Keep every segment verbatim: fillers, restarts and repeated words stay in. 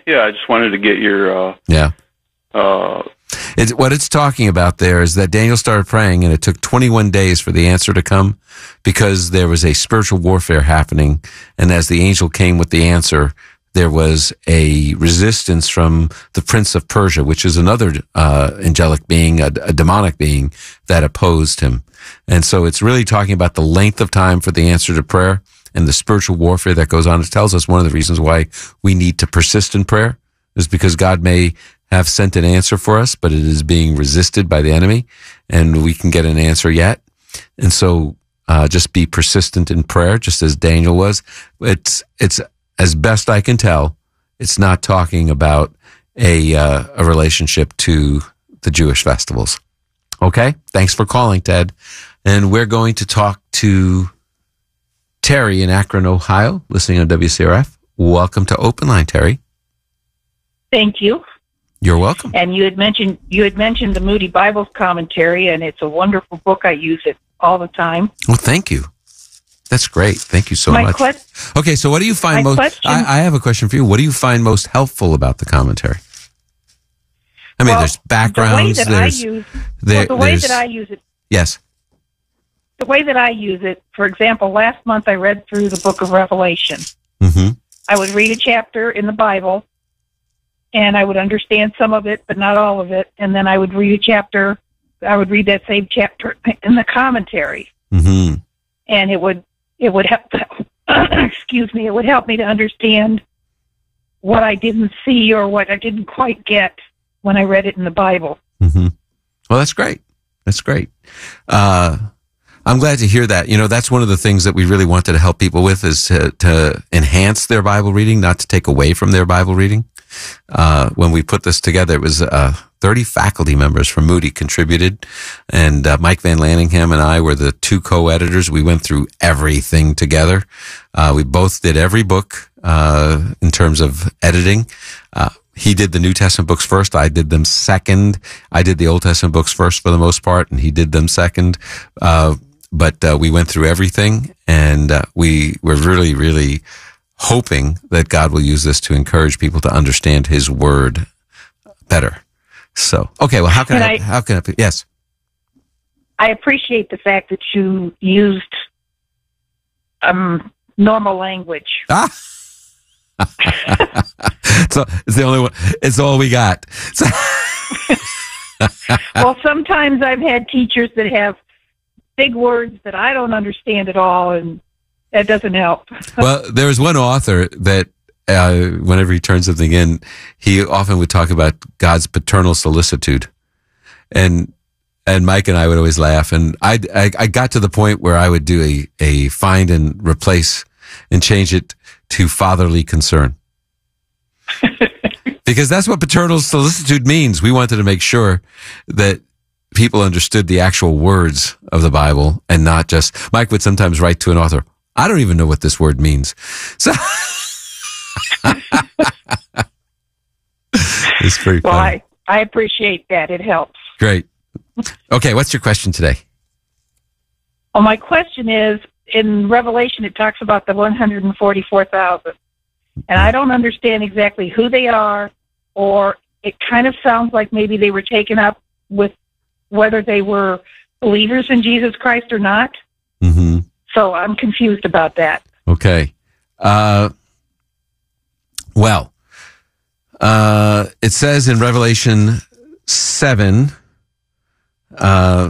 yeah, I just wanted to get your... Uh, yeah. Uh, it's, what it's talking about there is that Daniel started praying, and it took twenty-one days for the answer to come because there was a spiritual warfare happening. And as the angel came with the answer, there was a resistance from the prince of Persia, which is another uh, angelic being, a, a demonic being that opposed him. And so it's really talking about the length of time for the answer to prayer and the spiritual warfare that goes on. It tells us one of the reasons why we need to persist in prayer is because God may have sent an answer for us, but it is being resisted by the enemy, and we can get an answer yet. And so uh, just be persistent in prayer, just as Daniel was. It's, it's as best I can tell, it's not talking about a, uh, a relationship to the Jewish festivals. Okay? Thanks for calling, Ted. And we're going to talk to Terry in Akron, Ohio, listening on W C R F. Welcome to Open Line, Terry. Thank you. You're welcome. And you had mentioned you had mentioned the Moody Bible commentary, and it's a wonderful book. I use it all the time. Well, thank you. That's great. Thank you so my much. Que- okay, so what do you find my most? Question, I, I have a question for you. What do you find most helpful about the commentary? I mean, well, there's backgrounds. The way that there's I use, there, well, the way that I use it. Yes. The way that I use it, for example, last month I read through the book of Revelation. Mm-hmm. I would read a chapter in the Bible, and I would understand some of it, but not all of it. And then I would read a chapter, I would read that same chapter in the commentary. Mm-hmm. And it would, it would help, excuse me, it would help me to understand what I didn't see or what I didn't quite get when I read it in the Bible. Mm-hmm. Well, that's great. That's great. Uh, I'm glad to hear that. You know, that's one of the things that we really wanted to help people with is to, to enhance their Bible reading, not to take away from their Bible reading. Uh, when we put this together, it was uh, thirty faculty members from Moody contributed, and uh, Mike Van Lanningham and I were the two co-editors. We went through everything together. Uh, we both did every book uh, in terms of editing. Uh, he did the New Testament books first. I did them second. I did the Old Testament books first for the most part, and he did them second. Uh, but uh, we went through everything, and uh, we were really, really hoping that God will use this to encourage people to understand His Word better. So, okay, well, how can, can I, I, how can I, yes. I appreciate the fact that you used um, normal language. Ah! So it's the only one, it's all we got. So well, sometimes I've had teachers that have big words that I don't understand at all, and that doesn't help. Well, there was one author that uh, whenever he turned something in, he often would talk about God's paternal solicitude. And and Mike and I would always laugh. And I, I, I got to the point where I would do a, a find and replace and change it to fatherly concern. Because that's what paternal solicitude means. We wanted to make sure that people understood the actual words of the Bible and not just, Mike would sometimes write to an author, I don't even know what this word means. So it's pretty well, funny. I, I appreciate that. It helps. Great. Okay, what's your question today? Well, my question is, in Revelation, it talks about the one hundred forty-four thousand. And I don't understand exactly who they are, or it kind of sounds like maybe they were taken up with whether they were believers in Jesus Christ or not. Mm-hmm. So I'm confused about that. Okay. Uh, well, uh, it says in Revelation seven, uh,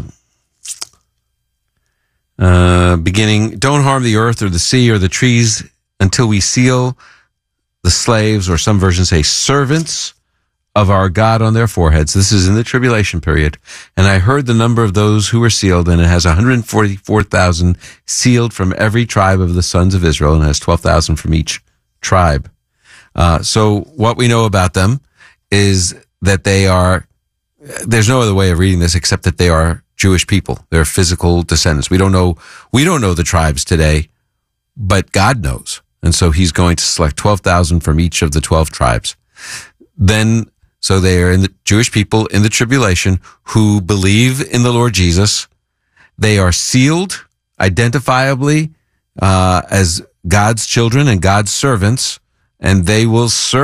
uh, beginning, don't harm the earth or the sea or the trees until we seal the slaves, or some versions say servants of our God on their foreheads. This is in the tribulation period. And I heard the number of those who were sealed, and it has one hundred forty-four thousand sealed from every tribe of the sons of Israel, and it has twelve thousand from each tribe. Uh, so what we know about them is that they are, there's no other way of reading this except that they are Jewish people. They're physical descendants. We don't know, we don't know the tribes today, but God knows. And so he's going to select twelve thousand from each of the twelve tribes. Then, so they are in the Jewish people in the tribulation who believe in the Lord Jesus. They are sealed identifiably uh, as God's children and God's servants, and they will serve